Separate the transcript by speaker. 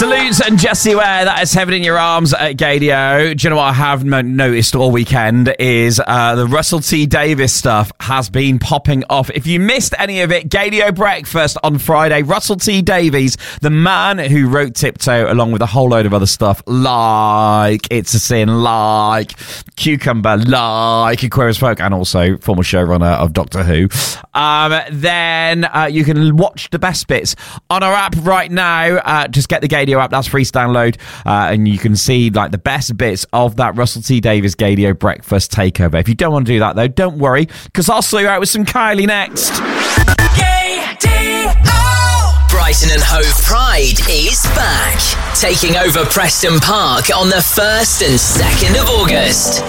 Speaker 1: Salutes and Jessie Ware, that is Heaven in Your Arms at Gadio. Do you know what I have noticed all weekend is the Russell T Davies stuff has been popping off. If you missed any of it, Gadio Breakfast on Friday, Russell T Davies, the man who wrote Tiptoe along with a whole load of other stuff like It's a Sin, like Cucumber, like Aquarius Folk, and also former showrunner of Doctor Who. Then you can watch the best bits on our app right now. Just get the Gadio app, that's free to download, and you can see like the best bits of that Russell T Davies Gadio Breakfast takeover. If you don't want to do that though, don't worry, because I'll sort you out with some Kylie next.
Speaker 2: Brighton and Hove Pride is back, taking over Preston Park on the 1st and 2nd of August.